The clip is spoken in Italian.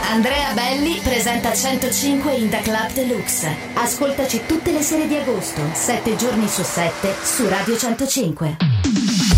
Andrea Belli presenta 105 in The Club Deluxe. Ascoltaci tutte le sere di agosto, 7 giorni su 7 su Radio 105.